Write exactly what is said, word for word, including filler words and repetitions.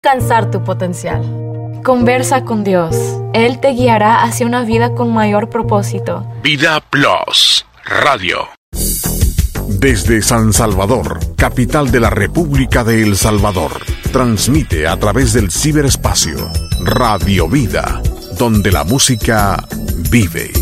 alcanzar tu potencial. Conversa con Dios. Él te guiará hacia una vida con mayor propósito. Vida Plus Radio. Desde San Salvador, capital de la República de El Salvador, transmite a través del ciberespacio Radio Vida, donde la música vive.